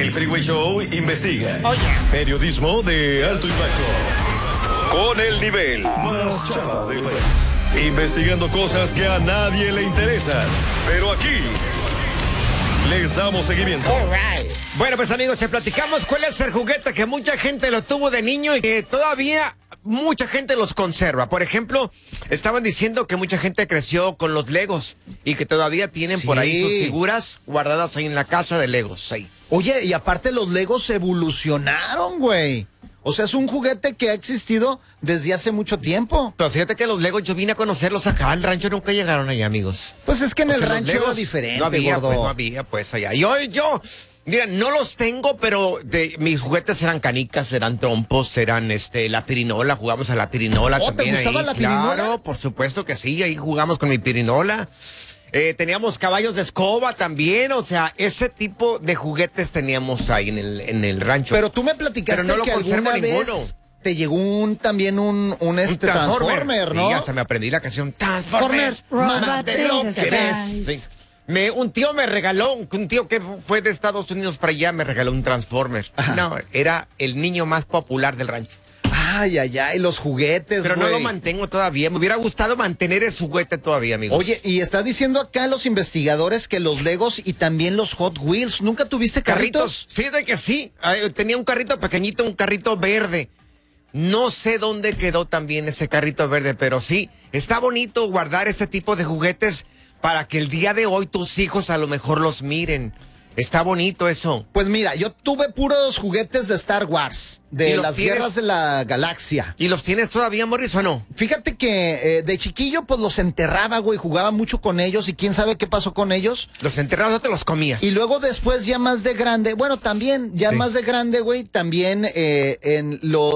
El Freeway Show investiga. Oye. Periodismo de alto impacto. Con el nivel más chafa del país. Investigando cosas que a nadie le interesan. Pero aquí les damos seguimiento. All right. Bueno, pues amigos, te platicamos cuál es el juguete que mucha gente lo tuvo de niño y que todavía mucha gente los conserva. Por ejemplo, estaban diciendo que mucha gente creció con los Legos y que todavía tienen por ahí sus figuras guardadas ahí en la casa de Legos. Ahí. Oye, y aparte los Legos evolucionaron, güey. O sea, es un juguete que ha existido desde hace mucho tiempo. Pero fíjate que los Legos yo vine a conocerlos acá al rancho, nunca llegaron allá, amigos. Pues es que en O el sea, los rancho Legos era diferente, no había, gordo. pues, no había, pues allá. Yo, mira, no los tengo, pero mis juguetes eran canicas, eran trompos, eran la pirinola, jugamos a la pirinola también. ¿Te gustaba ahí, la pirinola? Claro, por supuesto que sí, ahí jugamos con mi pirinola. Teníamos caballos de escoba también, o sea, ese tipo de juguetes teníamos ahí en el rancho. Pero tú me platicaste Pero no lo que conservo alguna ninguno. vez te llegó también un Transformer, ¿no? Sí, hasta me aprendí la canción Transformers. Robots Más de lo in que ves. disguise. Sí. Un tío me regaló, un tío que fue de Estados Unidos para allá, me regaló un Transformer. Ajá. No, era el niño más popular del rancho. Ay, los juguetes, Pero no güey. lo mantengo todavía. Me hubiera gustado mantener ese juguete todavía, amigos. Oye, y está diciendo acá los investigadores que los Legos y también los Hot Wheels, ¿nunca tuviste carritos? Fíjate que sí. Tenía un carrito pequeñito, un carrito verde. No sé dónde quedó también ese carrito verde, pero sí, está bonito guardar este tipo de juguetes para que el día de hoy tus hijos a lo mejor los miren. Está bonito eso. Pues mira, yo tuve puros juguetes de Star Wars, ¿Y de los las tienes? guerras de la galaxia. ¿Y los tienes todavía, Morris, o no? Fíjate que de chiquillo pues los enterraba, güey, jugaba mucho con ellos y quién sabe qué pasó con ellos. Los enterrados no te los comías. Y luego después ya más de grande, bueno, también ya Sí. más de grande, güey, también en